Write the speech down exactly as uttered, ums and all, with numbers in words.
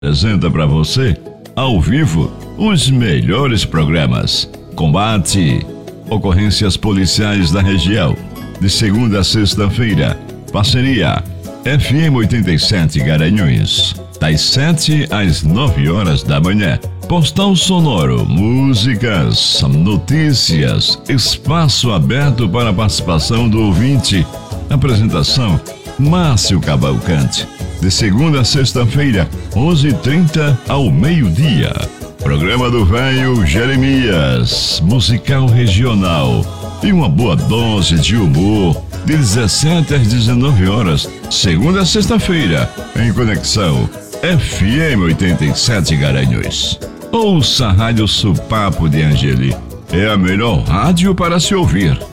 Apresenta para você, ao vivo, os melhores programas. Combate, ocorrências policiais da região. De segunda a sexta-feira, parceria F M oitenta e sete Garanhuns. Das sete às nove horas da manhã. Postal sonoro, músicas, notícias, espaço aberto para a participação do ouvinte. Apresentação, Márcio Cavalcante. De segunda a sexta-feira, onze e trinta ao meio-dia. Programa do Velho Jeremias, musical regional. E uma boa dose de humor, de dezessete às dezenove horas, segunda a sexta-feira, em conexão F M oitenta e sete Garanhuns. Ouça a Rádio Supapo de Angeli. É a melhor rádio para se ouvir.